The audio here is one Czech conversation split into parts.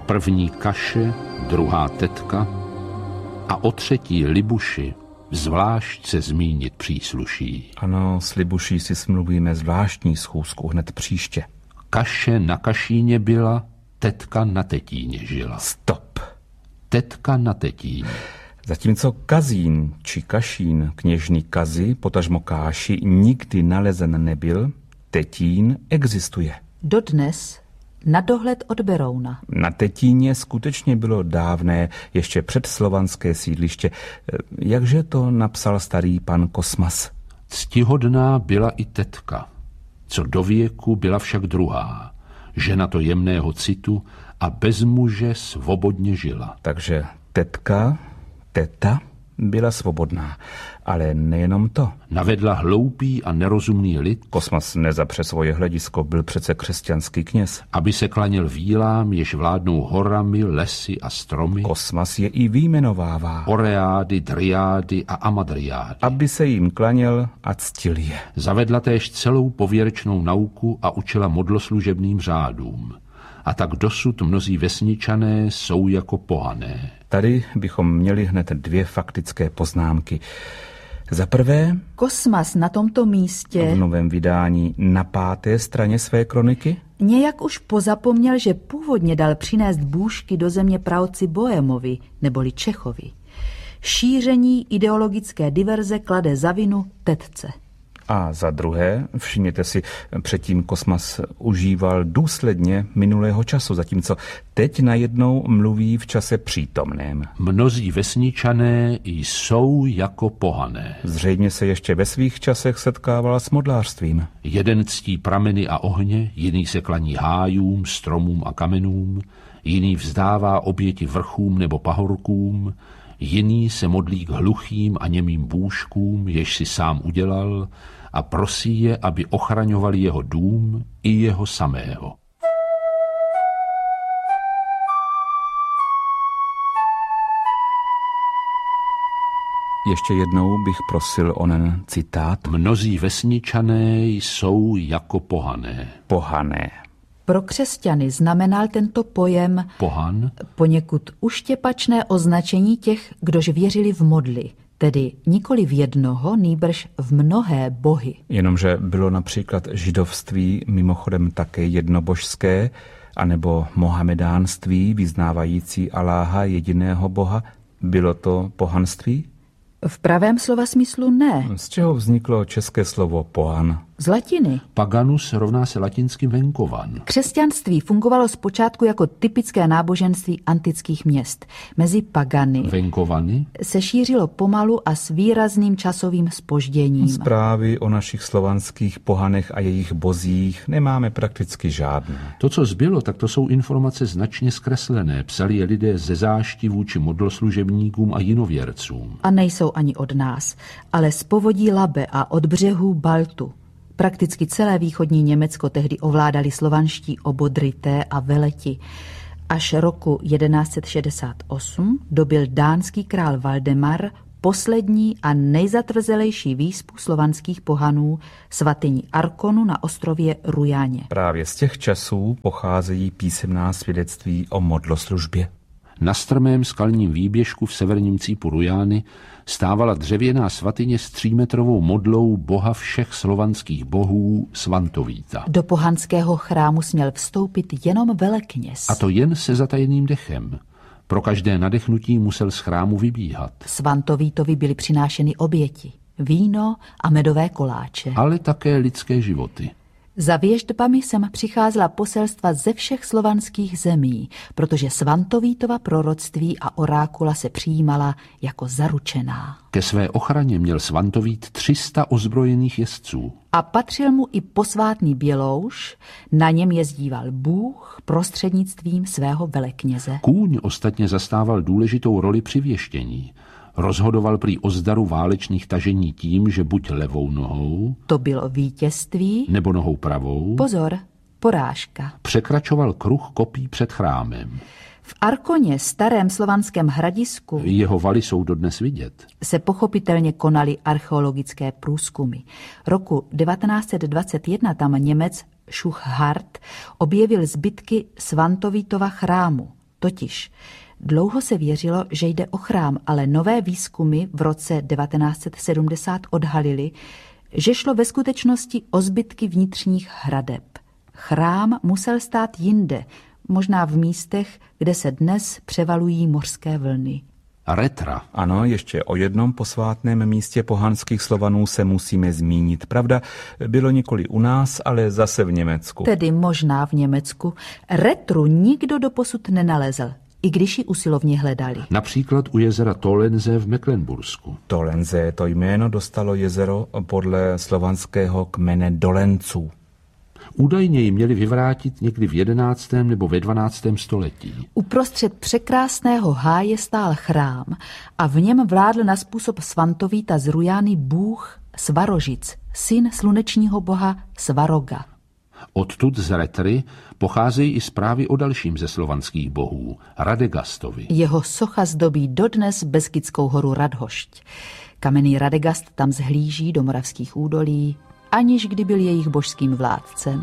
první Kaše, druhá Tetka a o třetí Libuši zvlášť se zmínit přísluší. Ano, s Libuší si smluvíme zvláštní schůzku hned příště. Kaše na Kašíně byla, Tetka na Tetíně žila. Stop. Tetka na Tetíně. Zatímco Kazín či Kašín kněžny Kazy, potažmo Káši, nikdy nalezen nebyl, Tetín existuje. Dodnes na dohled od Berouna. Na Tetíně skutečně bylo dávné, ještě předslovanské sídliště. Jakže to napsal starý pan Kosmas? Ctihodná byla i Tetka, co do věku byla však druhá, žena to jemného citu a bez muže svobodně žila. Takže Tetka, Teta byla svobodná, ale nejenom to. Navedla hloupý a nerozumný lid. Kosmas nezapře svoje hledisko, byl přece křesťanský kněz. Aby se klaněl vílám, jež vládnou horami, lesy a stromy. Kosmas je i vyjmenovává. Oreády, dryády a amadryády. Aby se jim klaněl a ctil je. Zavedla též celou pověrečnou nauku a učila modloslužebným řádům. A tak dosud mnozí vesničané jsou jako pohané. Tady bychom měli hned dvě faktické poznámky. Za prvé, Kosmas na tomto místě v novém vydání na 5. straně své kroniky nějak už pozapomněl, že původně dal přinést bůžky do země praotci Bohemovi, neboli Čechovi. Šíření ideologické diverze klade za vinu Tetce. A za druhé, všimněte si, předtím Kosmas užíval důsledně minulého času, zatímco teď najednou mluví v čase přítomném. Mnozí vesničané jsou jako pohané. Zřejmě se ještě ve svých časech setkával s modlářstvím. Jeden ctí prameny a ohně, jiný se klaní hájům, stromům a kamenům, jiný vzdává oběti vrchům nebo pahorkům, jiný se modlí k hluchým a němým bůžkům, jež si sám udělal, a prosí je, aby ochraňovali jeho dům i jeho samého. Ještě jednou bych prosil onen citát. Mnozí vesničané jsou jako pohané. Pohané. Pro křesťany znamenal tento pojem Pohan poněkud uštěpačné označení těch, kdož věřili v modly, tedy nikoli v jednoho, nýbrž v mnohé bohy. Jenomže bylo například židovství mimochodem také jednobožské, anebo mohamedánství vyznávající Aláha, jediného boha. Bylo to pohanství? V pravém slova smyslu ne. Z čeho vzniklo české slovo pohan? Z latiny. paganus rovná se latinským venkovan. Křesťanství fungovalo zpočátku jako typické náboženství antických měst. Mezi pagany Venkovany se šířilo pomalu a s výrazným časovým zpožděním. Zprávy o našich slovanských pohanech a jejich bozích nemáme prakticky žádné. To, co zbylo, tak to jsou informace značně zkreslené. Psali je lidé ze zášti vůči modloslužebníkům a jinověrcům. A nejsou ani od nás, ale z povodí Labe a od břehů Baltu. Prakticky celé východní Německo tehdy ovládali slovanští obodryté a veleti. Až roku 1168 dobyl dánský král Valdemar poslední a nejzatvrzelejší výspu slovanských pohanů, svatyni Arkonu na ostrově Rujáně. Právě z těch časů pocházejí písemná svědectví o modloslužbě. Na strmém skalním výběžku v severním cípu Rujány stávala dřevěná svatyně s 3metrovou modlou boha všech slovanských bohů Svantovíta. Do pohanského chrámu směl vstoupit jenom velekněz. A to jen se zatajeným dechem. Pro každé nadechnutí musel z chrámu vybíhat. Svantovítovi byly přinášeny oběti, víno a medové koláče. Ale také lidské životy. Za věštbami sem přicházela poselstva ze všech slovanských zemí, protože Svantovítova proroctví a orákula se přijímala jako zaručená. Ke své ochraně měl Svantovít 300 ozbrojených jezdců. A patřil mu i posvátný bělouš, na něm jezdíval Bůh prostřednictvím svého velekněze. Kůň ostatně zastával důležitou roli při věštění. Rozhodoval prý o zdaru válečných tažení tím, že buď levou nohou, to bylo vítězství, nebo nohou pravou, pozor, porážka. překračoval kruh kopí před chrámem. V Arkoně, starém slovanském hradisku, Jeho valy jsou dodnes vidět. se pochopitelně konaly archeologické průzkumy. Roku 1921 tam Němec Schuchard objevil zbytky Svantovítova chrámu, totiž. Dlouho se věřilo, že jde o chrám, ale nové výzkumy v roce 1970 odhalily, že šlo ve skutečnosti o zbytky vnitřních hradeb. Chrám musel stát jinde, možná v místech, kde se dnes převalují mořské vlny. Retra. Ano, ještě o jednom posvátném místě pohanských Slovanů se musíme zmínit. Pravda, bylo nikoli u nás, ale zase v Německu. Tedy možná v Německu. Retru nikdo doposud nenalezl, i když ji usilovně hledali. Například u jezera Tolenze v Mecklenbursku. Tolenze, to jméno dostalo jezero podle slovanského kmene Dolenců. Údajně ji měli vyvrátit někdy v 11. nebo ve 12. století. Uprostřed překrásného háje stál chrám a v něm vládl na způsob Svantovíta z Rujány bůh Svarožic, syn slunečního boha Svaroga. Odtud z Retry pocházejí i zprávy o dalším ze slovanských bohů, Radegastovi. Jeho socha zdobí dodnes Beskidskou horu Radhošť. Kamenný Radegast tam zhlíží do moravských údolí, aniž kdy byl jejich božským vládcem.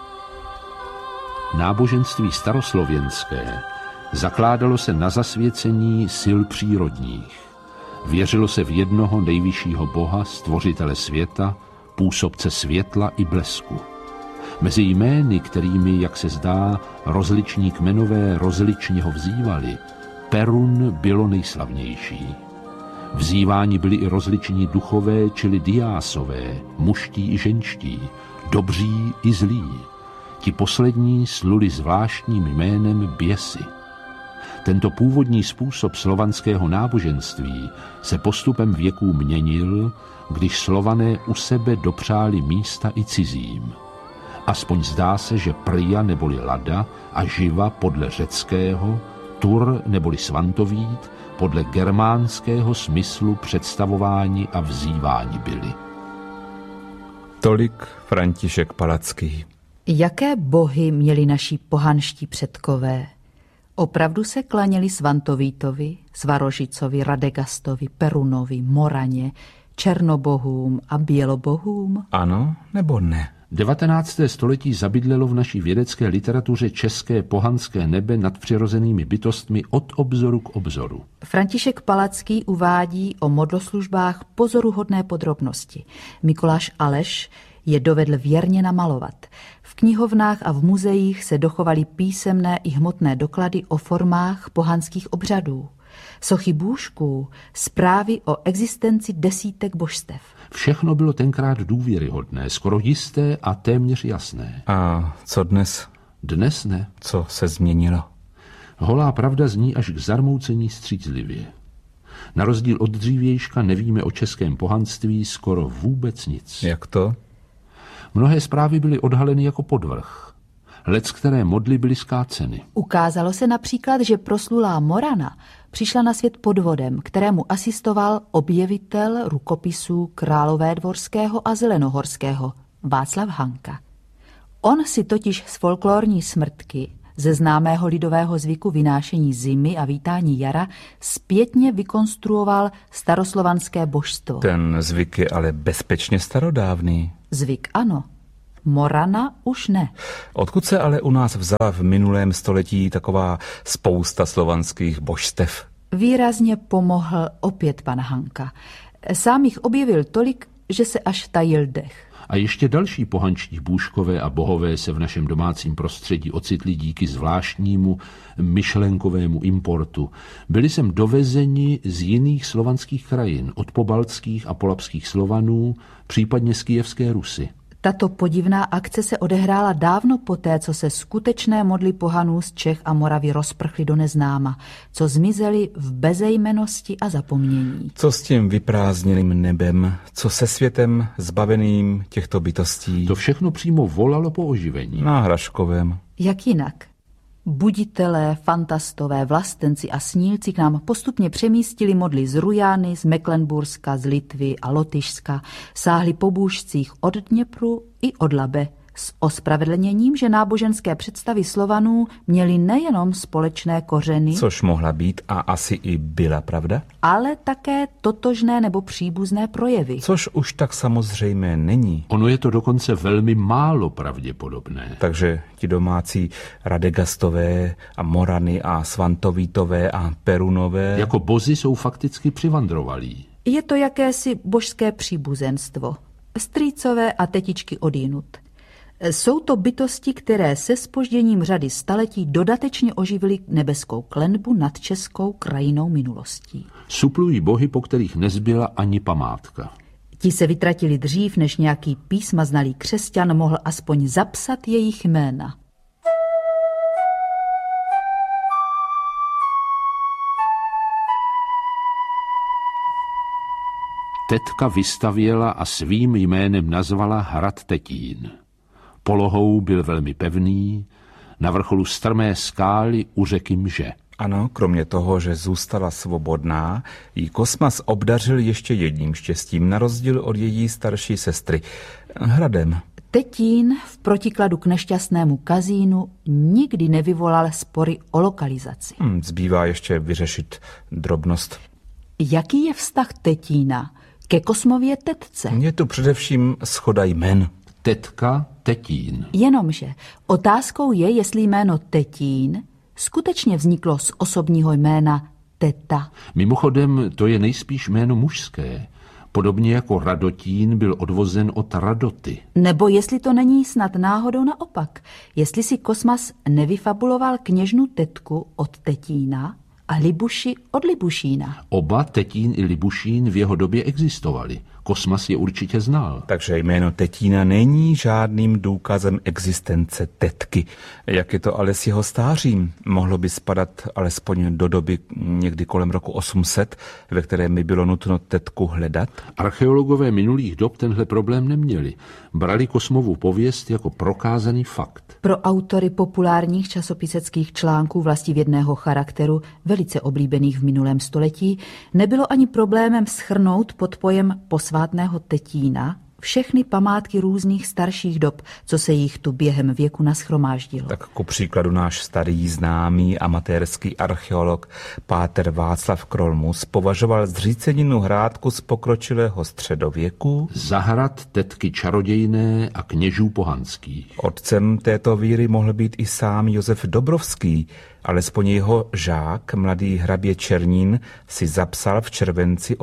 Náboženství staroslověnské zakládalo se na zasvěcení sil přírodních. Věřilo se v jednoho nejvyššího boha, stvořitele světa, působce světla i blesku. Mezi jmény, kterými, jak se zdá, rozliční kmenové rozličně ho vzývali, Perun bylo nejslavnější. Vzýváni byli i rozliční duchové, čili diásové, muští i ženští, dobří i zlí. Ti poslední sluli zvláštním jménem běsy. Tento původní způsob slovanského náboženství se postupem věků měnil, když Slované u sebe dopřáli místa i cizím. Aspoň zdá se, že Prja neboli Lada a Živa podle řeckého, Tur neboli Svantovít podle germánského smyslu představování a vzývání byli. Tolik František Palacký. Jaké bohy měli naši pohanští předkové? Opravdu se klaněli Svantovítovi, Svarožicovi, Radegastovi, Perunovi, Moraně, černobohům a bělobohům? Ano nebo ne? 19. století zabydlelo v naší vědecké literatuře české pohanské nebe nad přirozenými bytostmi od obzoru k obzoru. František Palacký uvádí o modloslužbách pozoruhodné podrobnosti. Mikuláš Aleš je dovedl věrně namalovat. V knihovnách a v muzeích se dochovaly písemné i hmotné doklady o formách pohanských obřadů. Sochy bůžků, zprávy o existenci desítek božstev. Všechno bylo tenkrát důvěryhodné, skoro jisté a téměř jasné. A co dnes? Dnes ne. Co se změnilo? Holá pravda zní až k zarmoucení střízlivě. Na rozdíl od dřívějška nevíme o českém pohanství skoro vůbec nic. Jak to? Mnohé zprávy byly odhaleny jako podvrh. Leckteré modly byly skáceny. Ukázalo se například, že proslulá Morana přišla na svět podvodem, kterému asistoval objevitel rukopisů Královédvorského a Zelenohorského Václav Hanka. On si totiž z folklorní smrtky, ze známého lidového zvyku vynášení zimy a vítání jara, zpětně vykonstruoval staroslovanské božstvo. Ten zvyk je ale bezpečně starodávný. Zvyk ano, Morana už ne. Odkud se ale u nás vzala v minulém století taková spousta slovanských božstev? Výrazně pomohl opět pan Hanka. Sám jich objevil tolik, že se až tajil dech. A ještě další pohanští bůžkové a bohové se v našem domácím prostředí ocitli díky zvláštnímu myšlenkovému importu. Byli sem dovezeni z jiných slovanských krajin, od pobaltských a polabských Slovanů, případně z Kyjevské Rusy. Tato podivná akce se odehrála dávno poté, co se skutečné modly pohanů z Čech a Moravy rozprchly do neznáma, co zmizely v bezejmennosti a zapomnění. Co s tím vyprázdněným nebem, co se světem zbaveným těchto bytostí? To všechno přímo volalo po oživení. Na Hraškovém. Jak jinak? Buditelé, fantastové, vlastenci a snílci k nám postupně přemístili modly z Rujány, z Mecklenburska, z Litvy a Lotyšska, sáhli po bůžcích od Dněpru i od Labe, s ospravedlněním, že náboženské představy Slovanů měly nejenom společné kořeny, což mohla být a asi i byla pravda, ale také totožné nebo příbuzné projevy. Což už tak samozřejmé není. Ono je to dokonce velmi málo pravděpodobné. Takže ti domácí Radegastové a Morany a Svantovítové a Perunové jako bozi jsou fakticky přivandrovalí. Je to jakési božské příbuzenstvo. Strýcové a tetičky odjinud. Jsou to bytosti, které se zpožděním řady staletí dodatečně oživily nebeskou klenbu nad českou krajinou minulostí. Suplují bohy, po kterých nezbyla ani památka. Ti se vytratili dřív, než nějaký písma znalý křesťan mohl aspoň zapsat jejich jména. Tetka vystavěla a svým jménem nazvala hrad Tetín. Polohou byl velmi pevný, na vrcholu strmé skály u řeky Mže. Ano, kromě toho, že zůstala svobodná, jí Kosmas obdařil ještě jedním štěstím, na rozdíl od její starší sestry, hradem. Tetín v protikladu k nešťastnému Kazínu nikdy nevyvolal spory o lokalizaci. Zbývá ještě vyřešit drobnost. Jaký je vztah Tetína ke Kosmově tetce? Je tu především shoda jmen. Tetka Tetín. Jenomže otázkou je, jestli jméno Tetín skutečně vzniklo z osobního jména teta. Mimochodem, to je nejspíš jméno mužské. Podobně jako Radotín byl odvozen od Radoty. Nebo jestli to není snad náhodou naopak. Jestli si Kosmas nevyfabuloval kněžnu tetku od Tetína a Libuši od Libušína. Oba Tetín i Libušín v jeho době existovali. Kosmas je určitě znal. Takže jméno Tetína není žádným důkazem existence tetky. Jak je to ale s jeho stářím? Mohlo by spadat alespoň do doby někdy kolem roku 800, ve které mi bylo nutno tetku hledat? Archeologové minulých dob tenhle problém neměli. Brali Kosmovu pověst jako prokázaný fakt. Pro autory populárních časopiseckých článků vlastivědného charakteru, velice oblíbených v minulém století, nebylo ani problémem shrnout pod pojem posvátného Tetína všechny památky různých starších dob, co se jich tu během věku nashromáždilo. Tak ku příkladu náš starý známý amatérský archeolog páter Václav Krolmus považoval zříceninu hrádku z pokročilého středověku za hrad tetky čarodějné a kněžů pohanských. Otcem této víry mohl být i sám Josef Dobrovský, alespoň jeho žák, mladý hrabě Černín, si zapsal v červenci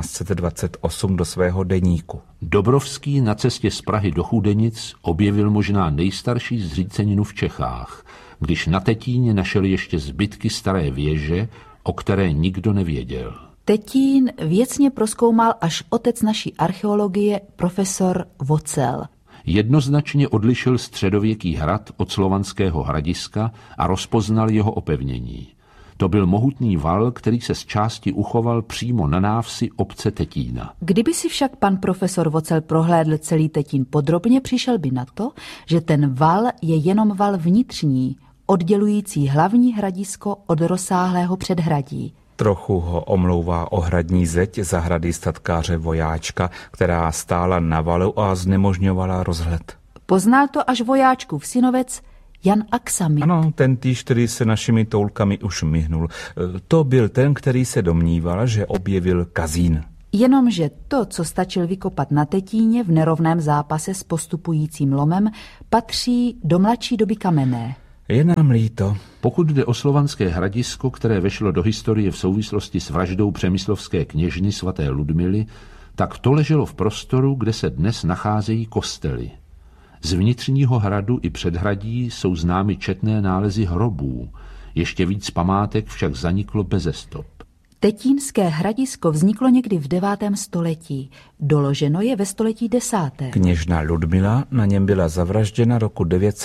1828 do svého deníku. Dobrovský na cestě z Prahy do Chudenic objevil možná nejstarší zříceninu v Čechách, když na Tetíně našel ještě zbytky staré věže, o které nikdo nevěděl. Tetín věcně prozkoumal až otec naší archeologie, profesor Vocel. Jednoznačně odlišil středověký hrad od slovanského hradiska a rozpoznal jeho opevnění. To byl mohutný val, který se z části uchoval přímo na návsi obce Tetína. Kdyby si však pan profesor Vocel prohlédl celý Tetín podrobně, přišel by na to, že ten val je jenom val vnitřní, oddělující hlavní hradisko od rozsáhlého předhradí. Trochu ho omlouvá ohradní zeď zahrady statkáře Vojáčka, která stála na valu a znemožňovala rozhled. Poznal to až vojáčkův synovec Jan Aksamit. Ano, ten týž, který se našimi toulkami už myhnul. To byl ten, který se domníval, že objevil Kazín. Jenomže to, co stačil vykopat na Tetíně v nerovném zápase s postupujícím lomem, patří do mladší doby kamenné. Je nám líto. Pokud jde o slovanské hradisko, které vešlo do historie v souvislosti s vraždou přemyslovské kněžny svaté Ludmily, tak to leželo v prostoru, kde se dnes nacházejí kostely. Z vnitřního hradu i předhradí jsou známy četné nálezy hrobů. Ještě víc památek však zaniklo beze stop. Tetínské hradisko vzniklo někdy v 9. století. Doloženo je ve století 10. Kněžna Ludmila na něm byla zavražděna roku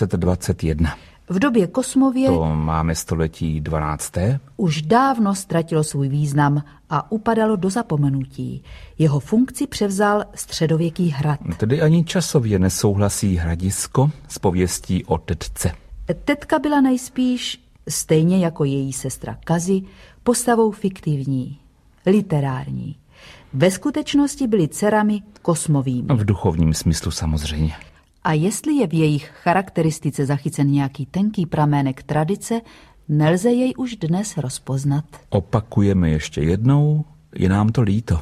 921. V době Kosmově to máme století 12. už dávno ztratilo svůj význam a upadalo do zapomenutí. Jeho funkci převzal středověký hrad. Tedy ani časově nesouhlasí hradisko s pověstí o tetce. Tetka byla nejspíš, stejně jako její sestra Kazi, postavou fiktivní, literární. Ve skutečnosti byly dcerami Kosmovými. V duchovním smyslu samozřejmě. A jestli je v jejich charakteristice zachycen nějaký tenký pramének tradice, nelze jej už dnes rozpoznat. Opakujeme ještě jednou, je nám to líto.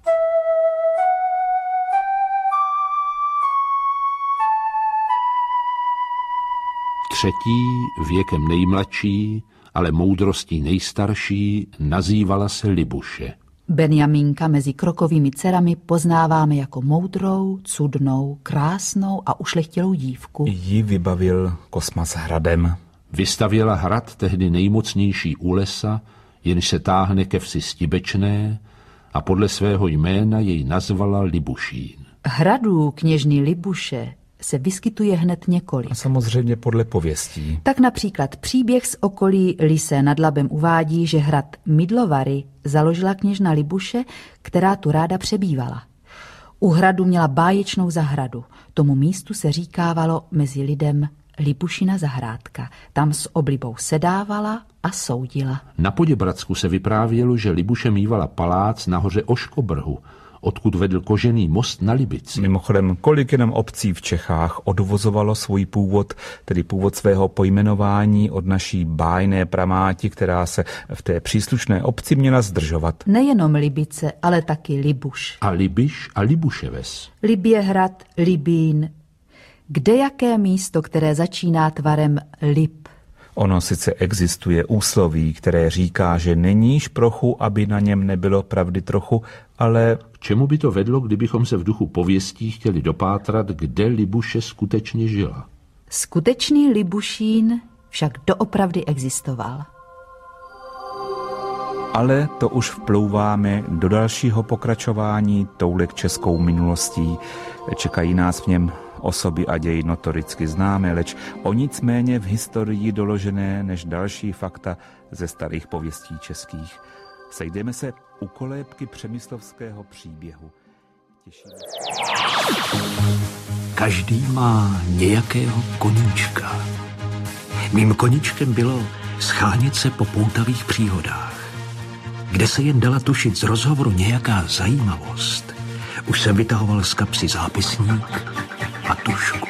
Třetí, věkem nejmladší, ale moudrostí nejstarší, nazývala se Libuše. Benjamínka mezi Krokovými dcerami poznáváme jako moudrou, cudnou, krásnou a ušlechtilou dívku. Ji vybavil Kosmas hradem. Vystavěla hrad tehdy nejmocnější u lesa, jenž se táhne ke vsi Stibečné, a podle svého jména jej nazvala Libušín. Hradů kněžny Libuše se vyskytuje hned několik. A samozřejmě podle pověstí. Tak například příběh z okolí Lysé nad Labem uvádí, že hrad Midlovary založila kněžna Libuše, která tu ráda přebývala. U hradu měla báječnou zahradu. Tomu místu se říkávalo mezi lidem Libušina zahrádka. Tam s oblibou sedávala a soudila. Na Poděbradsku se vyprávělo, že Libuše mívala palác na hoře Oškobrhu, odkud vedl kožený most na Libici. Mimochodem, kolik jenom obcí v Čechách odvozovalo svůj původ, tedy původ svého pojmenování od naší bájné pramáti, která se v té příslušné obci měla zdržovat. Nejenom Libice, ale taky Libuš. A Libiš a Libuševes. Liběhrad, Libín. Kdejaké místo, které začíná tvarem lip? Ono sice existuje úsloví, které říká, že není šprochu, aby na něm nebylo pravdy trochu, ale... K čemu by to vedlo, kdybychom se v duchu pověstí chtěli dopátrat, kde Libuše skutečně žila? Skutečný Libušín však doopravdy existoval. Ale to už vplouváme do dalšího pokračování toulek českou minulostí. Čekají nás v něm osoby a ději notoricky známé, leč o nic méně v historii doložené než další fakta ze starých pověstí českých. Sejdeme se u kolébky přemyslovského příběhu. Každý má nějakého koníčka. Mým koníčkem bylo schánět se po poutavých příhodách. Kde se jen dala tušit z rozhovoru nějaká zajímavost, už jsem vytahoval z kapsy zápisník a tužku.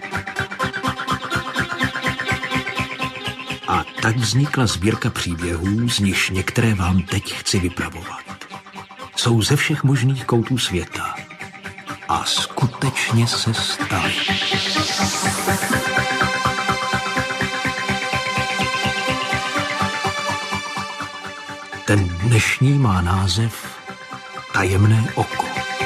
A tak vznikla sbírka příběhů, z nichž některé vám teď chci vypravovat. Jsou ze všech možných koutů světa a skutečně se staly. Ten dnešní má název Tajemné oko.